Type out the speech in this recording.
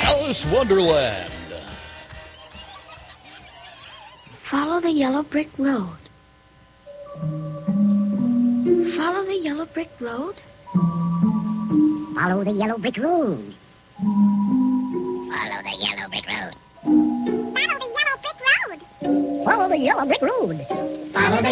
Alice Wonderland. Follow the yellow brick road. Follow the yellow brick road. Follow the yellow brick road. Follow the yellow brick road. Follow the yellow brick road. Follow the yellow brick road.